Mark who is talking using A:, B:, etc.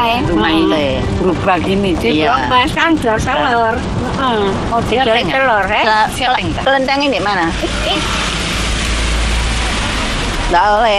A: Lumayan.
B: Berubah gini sih.
A: Iya.
C: Mas kan jual telur.
A: Oh,
C: Jual telur ya.
A: Siapa?
D: Kelenteng ini mana? Nggak oleh.